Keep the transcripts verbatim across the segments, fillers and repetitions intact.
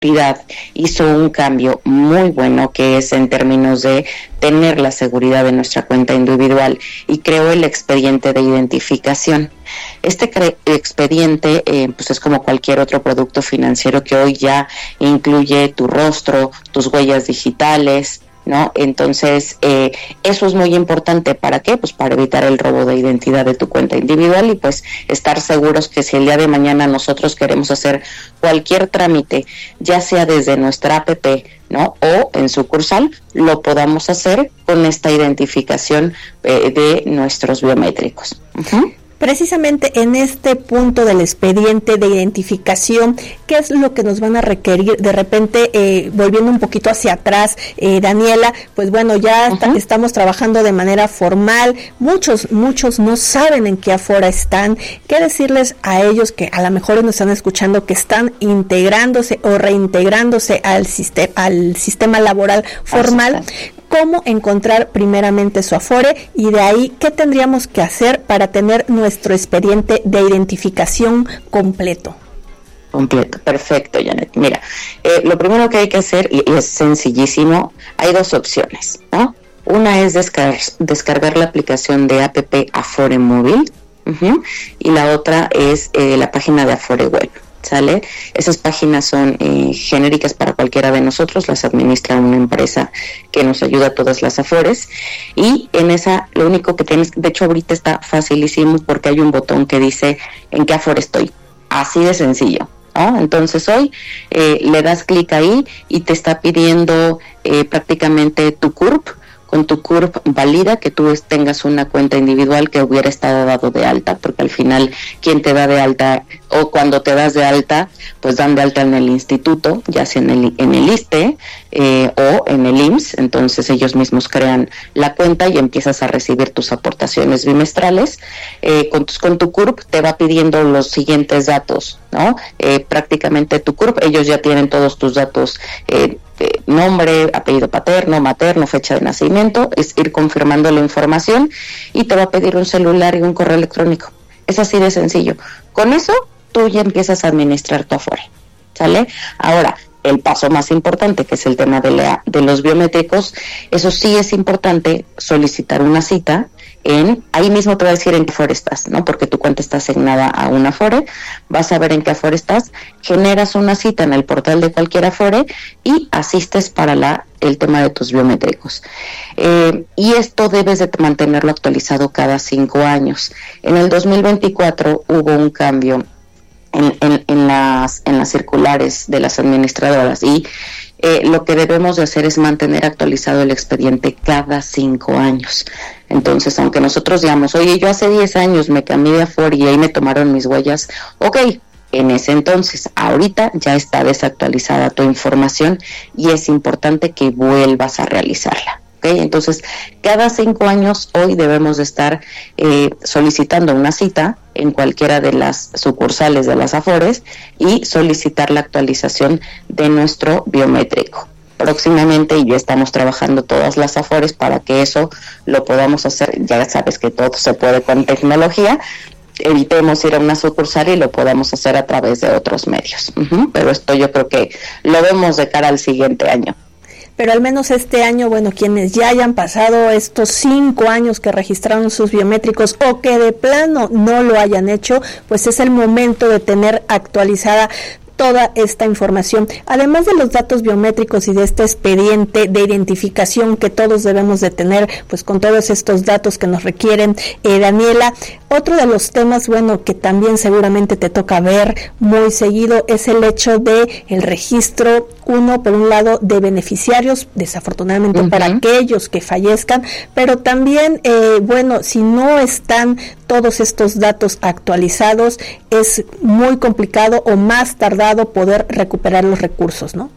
hizo un cambio muy bueno, que es en términos de tener la seguridad de nuestra cuenta individual, y creó el expediente de identificación. Este cre- expediente eh, pues es como cualquier otro producto financiero que hoy ya incluye tu rostro, tus huellas digitales, ¿no? Entonces, eh, eso es muy importante. ¿Para qué? Pues para evitar el robo de identidad de tu cuenta individual y pues estar seguros que si el día de mañana nosotros queremos hacer cualquier trámite, ya sea desde nuestra app, ¿no? O en sucursal, lo podamos hacer con esta identificación eh, de nuestros biométricos. Uh-huh. Precisamente en este punto del expediente de identificación, ¿qué es lo que nos van a requerir? De repente, eh, volviendo un poquito hacia atrás, eh, Daniela, pues bueno, ya uh-huh. está, estamos trabajando de manera formal, muchos, muchos no saben en qué Afore están. ¿Qué decirles a ellos que a lo mejor nos están escuchando, que están integrándose o reintegrándose al, sistema, al sistema laboral formal? ¿Cómo encontrar primeramente su Afore? Y de ahí, ¿qué tendríamos que hacer para tener nuestro expediente de identificación completo? Completo, perfecto, Janet. Mira, eh, lo primero que hay que hacer, y, y es sencillísimo, hay dos opciones, ¿no? Una es descargar, descargar la aplicación de app Afore Móvil, uh-huh, y la otra es eh, la página de Afore Web. ¿Sale? Esas páginas son eh, genéricas para cualquiera de nosotros, las administra una empresa que nos ayuda a todas las Afores, y en esa lo único que tienes, de hecho ahorita está facilísimo porque hay un botón que dice en qué Afore estoy, así de sencillo, ¿no? Entonces hoy eh, le das clic ahí y te está pidiendo eh, prácticamente tu C U R P. Con tu C U R P valida que tú tengas una cuenta individual que hubiera estado dado de alta, porque al final quien te da de alta, o cuando te das de alta, pues dan de alta en el instituto, ya sea en el, en el ISSSTE eh, o en el I M S S, entonces ellos mismos crean la cuenta y empiezas a recibir tus aportaciones bimestrales. Eh, con, tus, con tu C U R P te va pidiendo los siguientes datos, ¿no? Eh, prácticamente tu C U R P, ellos ya tienen todos tus datos, eh, nombre, apellido paterno, materno, fecha de nacimiento, es ir confirmando la información y te va a pedir un celular y un correo electrónico. Es así de sencillo. Con eso tú ya empiezas a administrar tu Afore, ¿sale? Ahora, el paso más importante, que es el tema de, la, de los biométricos, eso sí es importante solicitar una cita. En, ahí mismo te va a decir en qué Afore estás, ¿no? Porque tu cuenta está asignada a una Afore, vas a ver en qué Afore estás, generas una cita en el portal de cualquier Afore y asistes para la, el tema de tus biométricos. Eh, y esto debes de mantenerlo actualizado cada cinco años. En el dos mil veinticuatro hubo un cambio en, en, en, las, en las circulares de las administradoras y Eh, lo que debemos de hacer es mantener actualizado el expediente cada cinco años. Entonces, aunque nosotros digamos, oye, yo hace diez años me cambié de Afore y ahí me tomaron mis huellas, ok, en ese entonces, ahorita ya está desactualizada tu información y es importante que vuelvas a realizarla. ¿Okay? Entonces, cada cinco años hoy debemos de estar eh, solicitando una cita en cualquiera de las sucursales de las Afores y solicitar la actualización de nuestro biométrico. Próximamente, y ya estamos trabajando todas las Afores para que eso lo podamos hacer. Ya sabes que todo se puede con tecnología. Evitemos ir a una sucursal y lo podamos hacer a través de otros medios. Uh-huh. Pero esto yo creo que lo vemos de cara al siguiente año. Pero al menos este año, bueno, quienes ya hayan pasado estos cinco años que registraron sus biométricos o que de plano no lo hayan hecho, pues es el momento de tener actualizada toda esta información, además de los datos biométricos y de este expediente de identificación que todos debemos de tener, pues con todos estos datos que nos requieren. Eh, Daniela, otro de los temas, bueno, que también seguramente te toca ver muy seguido es el hecho de el registro, uno, por un lado, de beneficiarios, desafortunadamente uh-huh. para aquellos que fallezcan, pero también, eh, bueno, si no están todos estos datos actualizados, es muy complicado o más tardado poder recuperar los recursos, ¿no?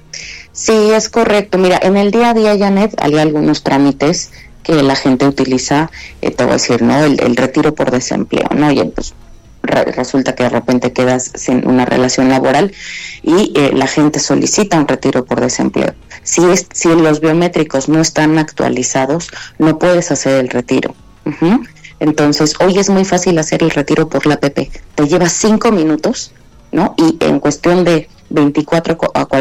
Sí, es correcto. Mira, en el día a día, Janet, hay algunos trámites que la gente utiliza, eh, te voy a decir, ¿no? El, el retiro por desempleo, ¿no? Y pues re, resulta que de repente quedas sin una relación laboral y eh, la gente solicita un retiro por desempleo. Si, es, si los biométricos no están actualizados, no puedes hacer el retiro. Uh-huh. Entonces, hoy es muy fácil hacer el retiro por la app. Te lleva cinco minutos, ¿no? Y en cuestión de veinticuatro a